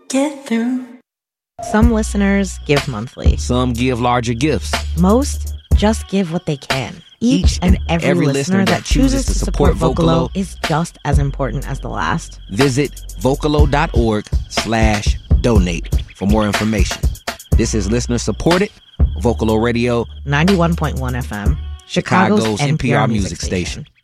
get through. Some listeners give monthly. Some give larger gifts. Most just give what they can. Each and every listener that chooses to support Vocalo is just as important as the last. Visit Vocalo.org/donate for more information. This is listener supported Vocalo Radio 91.1 FM, Chicago's NPR music station.